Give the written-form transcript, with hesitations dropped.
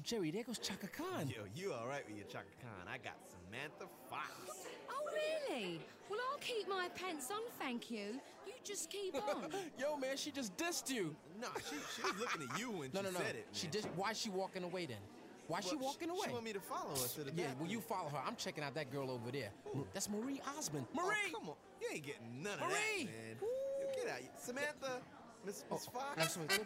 Jerry, there goes Chaka Khan. Yo, you all right with your Chaka Khan. I got Samantha Fox. Oh, really? Well, I'll keep my pants on, thank you. You just keep on. Yo, man, she just dissed you. Nah, she was looking at you when she said it, man. She dissed. Why's she walking away then? Why's she walking away? She want me to follow her to the Yeah, back. well, you follow her. I'm checking out that girl over there. That's Marie Osmond. Marie! Oh, come on. You ain't getting none of Marie! that, man. Yo, get out. Samantha, Miss Fox. I'm sorry.